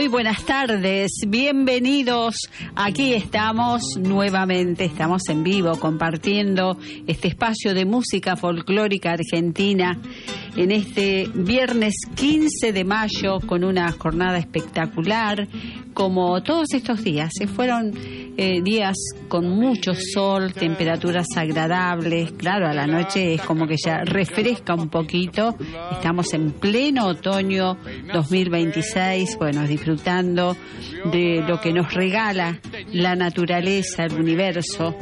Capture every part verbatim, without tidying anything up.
Muy buenas tardes, bienvenidos. Aquí estamos nuevamente, estamos en vivo compartiendo este espacio de música folclórica argentina en este viernes quince de mayo con una jornada espectacular, como todos estos días. Se fueron eh, días con mucho sol, temperaturas agradables. Claro, a la noche es como que ya refresca un poquito. Estamos en pleno otoño dos mil veintiséis, bueno, disfrutando de lo que nos regala la naturaleza, el universo.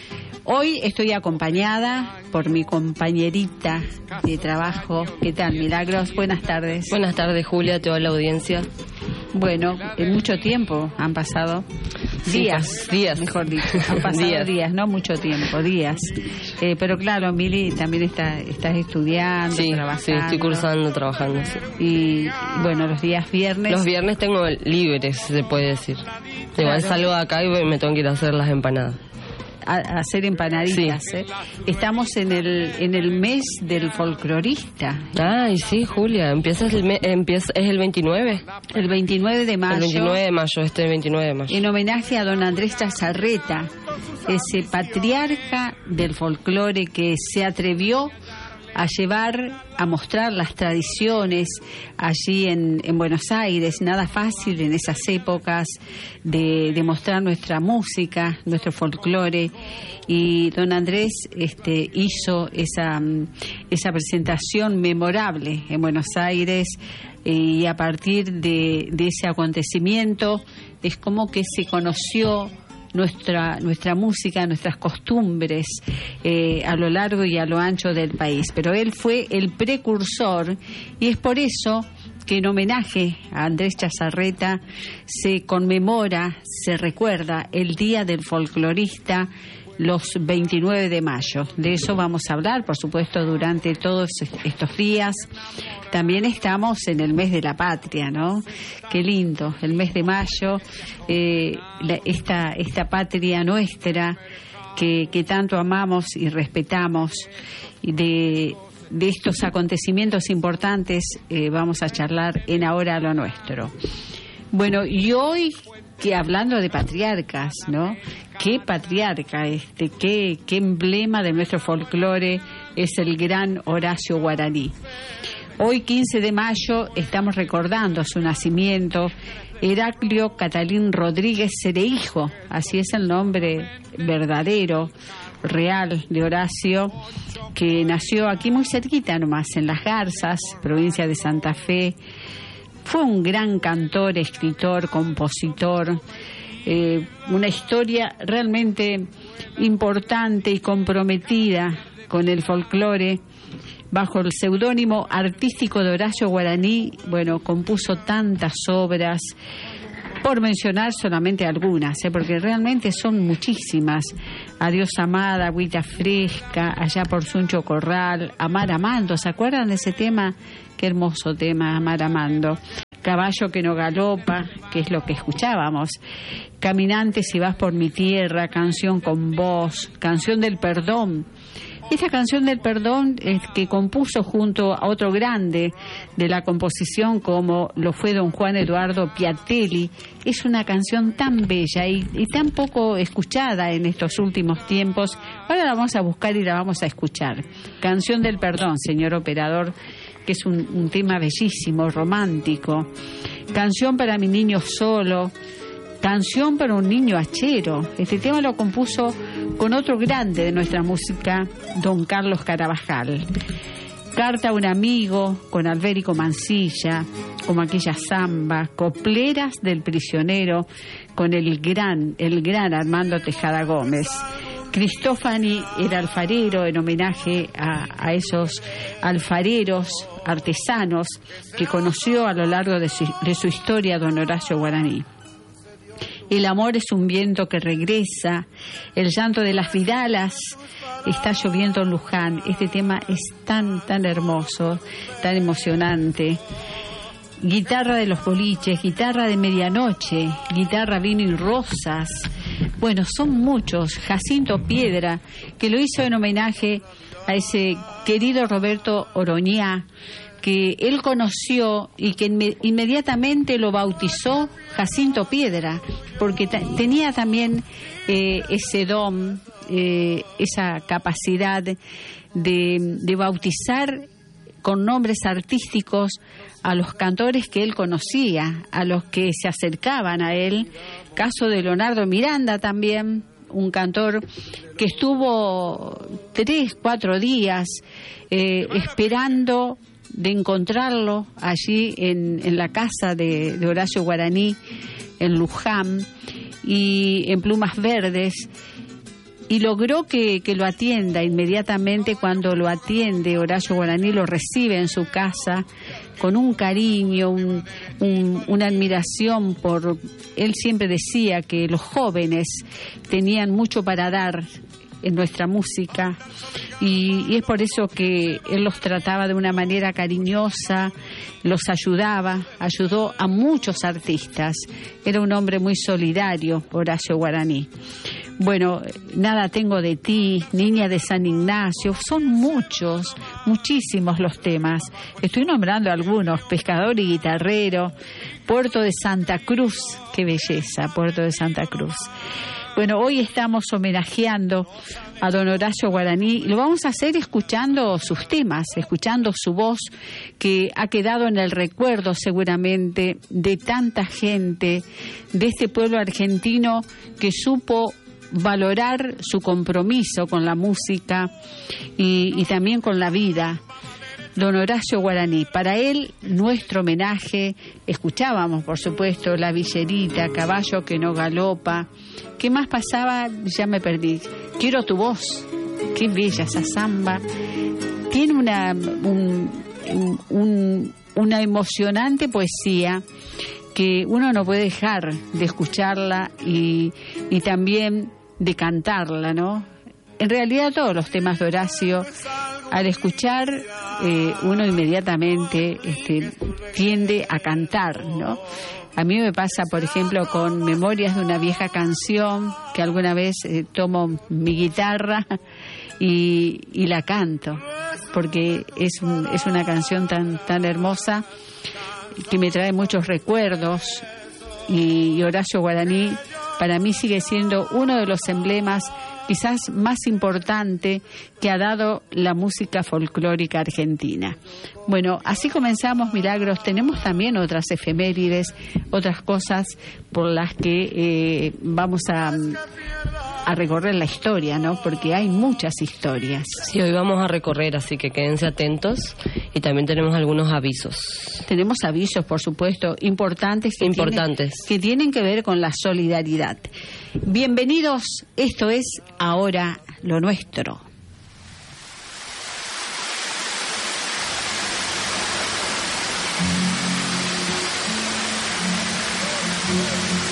Hoy estoy acompañada por mi compañerita de trabajo. ¿Qué tal, Milagros? Buenas tardes. Buenas tardes, Julia, toda la audiencia. Bueno, en mucho tiempo han pasado días, sí, pues, días, mejor dicho, han pasado días. días, no mucho tiempo, días. Eh, pero claro, Mili, también está, estás estudiando, sí, trabajando. Sí, estoy cursando, trabajando, sí. Y bueno, los días viernes. Los viernes tengo libres, se puede decir. Claro. Igual salgo de acá y me tengo que ir a hacer las empanadas. A, a hacer empanaditas, sí. ¿eh? Estamos en el en el mes del folclorista. Ay, sí, Julia, empieza el me, empieza es el veintinueve. El veintinueve de mayo. El veintinueve de mayo, este veintinueve de mayo. En homenaje a don Andrés Chazarreta, ese patriarca del folclore que se atrevió a llevar, a mostrar las tradiciones allí en, en Buenos Aires. Nada fácil en esas épocas de, de mostrar nuestra música, nuestro folclore. Y don Andrés este, hizo esa, esa presentación memorable en Buenos Aires, y a partir de, de ese acontecimiento es como que se conoció nuestra nuestra música, nuestras costumbres eh, a lo largo y a lo ancho del país. Pero él fue el precursor y es por eso que en homenaje a Andrés Chazarreta se conmemora, se recuerda el Día del Folclorista los veintinueve de mayo. De eso vamos a hablar, por supuesto, durante todos estos días. También estamos en el mes de la patria, ¿no? Qué lindo, el mes de mayo, eh, la, esta, esta patria nuestra que, que tanto amamos y respetamos. Y de, de estos acontecimientos importantes eh, vamos a charlar en Ahora lo Nuestro. Bueno, y hoy, que hablando de patriarcas, ¿no? Qué patriarca, este, qué, qué emblema de nuestro folclore es el gran Horacio Guaraní. Hoy, quince de mayo, estamos recordando su nacimiento. Heraclio Catalín Rodríguez Cereijo, así es el nombre verdadero, real de Horacio, que nació aquí muy cerquita nomás, en Las Garzas, provincia de Santa Fe. Fue un gran cantor, escritor, compositor, eh, una historia realmente importante y comprometida con el folclore. Bajo el seudónimo artístico de Horacio Guaraní, bueno, compuso tantas obras, por mencionar solamente algunas, ¿eh? Porque realmente son muchísimas. Adiós amada, Agüita fresca, Allá por Suncho Corral, Amar amando, ¿se acuerdan de ese tema? Qué hermoso tema, Amar amando. Caballo que no galopa, que es lo que escuchábamos. Caminante si vas por mi tierra, Canción con vos, Canción del perdón. Esta Canción del perdón es que compuso junto a otro grande de la composición como lo fue don Juan Eduardo Piatelli. Es una canción tan bella y, y tan poco escuchada en estos últimos tiempos. Ahora la vamos a buscar y la vamos a escuchar. Canción del perdón, señor operador, que es un, un tema bellísimo, romántico. Canción para mi niño solo, Canción para un niño hachero. Este tema lo compuso con otro grande de nuestra música, don Carlos Carabajal. Carta a un amigo, con Albérico Mansilla, como aquella zamba. Copleras del prisionero, con el gran, el gran Armando Tejada Gómez. Cristófani era alfarero, en homenaje a, a esos alfareros, artesanos que conoció a lo largo de su, de su historia don Horacio Guaraní. El amor es un viento que regresa, el llanto de las vidalas, está lloviendo en Luján. Este tema es tan, tan hermoso, tan emocionante. Guitarra de los boliches, guitarra de medianoche, guitarra vino y rosas. Bueno, son muchos. Jacinto Piedra, que lo hizo en homenaje a ese querido Roberto Oroñá, que él conoció y que inme- inmediatamente lo bautizó Jacinto Piedra, porque ta- tenía también eh, ese don, eh, esa capacidad de, de bautizar con nombres artísticos a los cantores que él conocía, a los que se acercaban a él. Caso de Leonardo Miranda también, un cantor que estuvo tres, cuatro días eh, esperando de encontrarlo allí en, en la casa de, de Horacio Guaraní, en Luján, y en Plumas Verdes, y logró que, que lo atienda inmediatamente. Cuando lo atiende, Horacio Guaraní lo recibe en su casa con un cariño, un, un, una admiración por... Él siempre decía que los jóvenes tenían mucho para dar en nuestra música, y, y es por eso que él los trataba de una manera cariñosa, los ayudaba, ayudó a muchos artistas. Era un hombre muy solidario, Horacio Guaraní. Bueno, Nada tengo de ti, Niña de San Ignacio, son muchos, muchísimos los temas. Estoy nombrando algunos: Pescador y Guitarrero, Puerto de Santa Cruz, qué belleza, Puerto de Santa Cruz. Bueno, hoy estamos homenajeando a don Horacio Guaraní, y lo vamos a hacer escuchando sus temas, escuchando su voz, que ha quedado en el recuerdo seguramente de tanta gente de este pueblo argentino que supo valorar su compromiso con la música y, y también con la vida. Don Horacio Guaraní, para él nuestro homenaje. Escuchábamos, por supuesto, La Villerita, Caballo que no galopa. ¿Qué más pasaba? Ya me perdí. Quiero tu voz. Qué bella esa samba. Tiene una un, un, una emocionante poesía que uno no puede dejar de escucharla y, y también de cantarla, ¿no? En realidad todos los temas de Horacio, al escuchar, eh, uno inmediatamente este, tiende a cantar, ¿no? A mí me pasa, por ejemplo, con Memorias de una vieja canción, que alguna vez eh, tomo mi guitarra y, y la canto, porque es, un, es una canción tan, tan hermosa que me trae muchos recuerdos, y, y Horacio Guaraní para mí sigue siendo uno de los emblemas quizás más importante que ha dado la música folclórica argentina. Bueno, así comenzamos, Milagros. Tenemos también otras efemérides, otras cosas por las que eh, vamos a, a recorrer la historia, ¿no? Porque hay muchas historias. Sí, hoy vamos a recorrer, así que quédense atentos, y también tenemos algunos avisos. Tenemos avisos, por supuesto, importantes que, importantes. Tienen, que tienen que ver con la solidaridad. Bienvenidos, esto es Ahora lo Nuestro.